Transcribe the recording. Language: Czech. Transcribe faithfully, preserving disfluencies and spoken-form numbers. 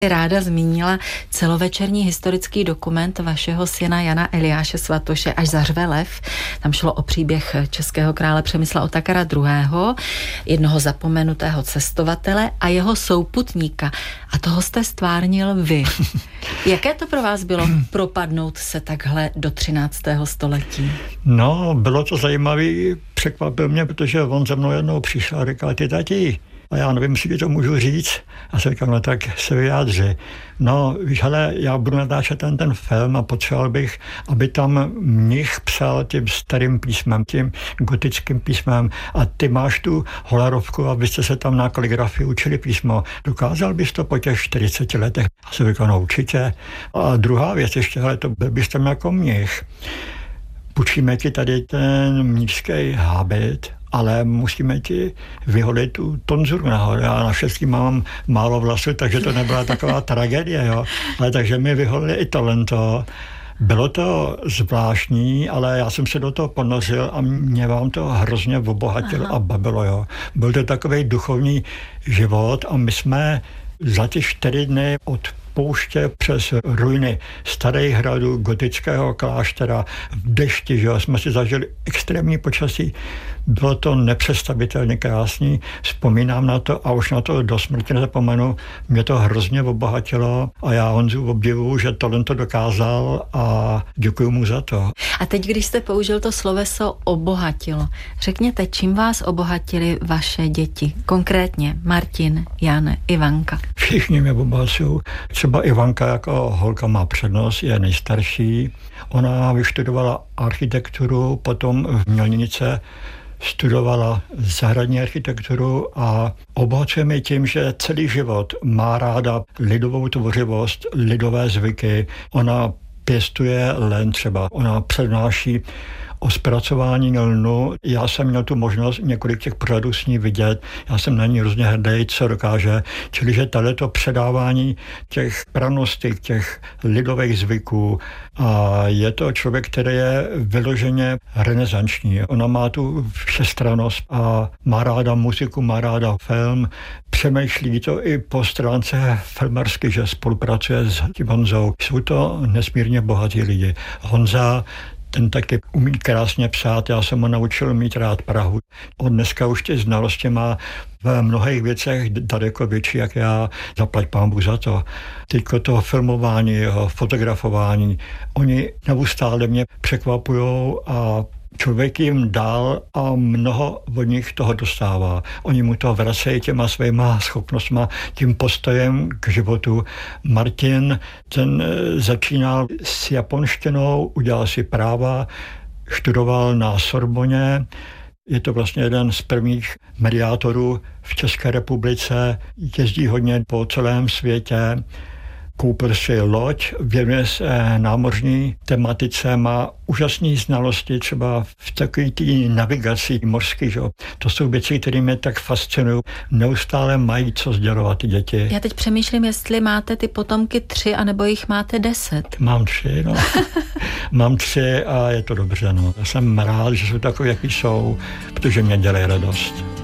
Ráda zmínila celovečerní historický dokument vašeho syna Jana Eliáše Svatoše Až zařve lev. Tam šlo o příběh českého krále Přemysla Otakara druhého., jednoho zapomenutého cestovatele a jeho souputníka. A toho jste stvárnil vy. Jaké to pro vás bylo propadnout se takhle do třináctého století? No, bylo to zajímavé, překvapil mě, protože on za mnou jednou přišel a říkal, ty tati, a já nevím, jestli to můžu říct. A jsem říkal, no tak se vyjádři. No, víš, hele, já budu natáčet ten, ten film a potřeboval bych, aby tam mnich psal tím starým písmem, tím gotickým písmem a ty máš tu holarovku, abyste se tam na kaligrafii učili písmo. Dokázal bys to po těch čtyřiceti letech? A jsem říkal, no určitě. A druhá věc ještě, hele, to byl bys tam jako mnich. Půjčíme ti tady ten mnichský hábit, ale musíme ti vyholit tu tonzuru nahoru. Já naštěstí mám málo vlasů, takže to nebyla taková tragédie, jo. Ale takže mi vyholili i talento. Bylo to zvláštní, ale já jsem se do toho ponořil a mě vám to hrozně obohatilo a bavilo, jo. Byl to takový duchovní život a my jsme za ty čtyři dny od pouště přes ruiny starých hradů, gotického kláštera, v dešti, že jsme si zažili extrémní počasí. Bylo to nepředstavitelně krásný. Vzpomínám na to a už na to do smrti nezapomenu. Mě to hrozně obohatilo a já Honzu obdivuju, že tohle to dokázal a děkuju mu za to. A teď, když jste použil to sloveso obohatilo, řekněte, čím vás obohatili vaše děti? Konkrétně Martin, Jan, Ivanka. Všichni mě obohacují. Třeba Ivanka jako holka má přednost, je nejstarší. Ona vyštudovala architekturu, potom v Mělnice studovala zahradní architekturu a obohacuje mě tím, že celý život má ráda lidovou tvořivost, lidové zvyky. Ona pěstuje len třeba, ona přednáší o zpracování lnu. Já jsem měl tu možnost několik těch pořadů s ní vidět. Já jsem na ní hrozně hrdý, co dokáže. Čili, že tato předávání těch pranostik, těch lidových zvyků a je to člověk, který je vyloženě renesanční. Ona má tu všestrannost a má ráda muziku, má ráda film. Přemýšlí to i po stránce filmarsky, že spolupracuje s tím Honzou. Jsou to nesmírně bohatí lidi. Honza ten taky umí krásně psát, já jsem ho naučil mít rád Prahu. On dneska už ty znalosti má v mnohých věcech daleko větší, jak já, zaplať pánbůh za to. Teďko to filmování, jeho fotografování, oni neustále mě překvapujou a člověk jim dál a mnoho od nich toho dostává. Oni mu to vracejí těma svýma schopnostma, tím postojem k životu. Martin, ten začínal s japonštinou, udělal si práva, študoval na Sorboně. Je to vlastně jeden z prvních mediátorů v České republice. Jezdí hodně po celém světě. Koupil si loď, věnuje se námořní tematice, má úžasné znalosti třeba v takové té navigaci mořské. Že? To jsou věci, které mě tak fascinují. Neustále mají co sdělovat ty děti. Já teď přemýšlím, jestli máte ty potomky tři, anebo jich máte deset. Mám tři, no. Mám tři a je to dobře, no. Já jsem rád, že jsou takové, jaký jsou, protože mě dělají radost.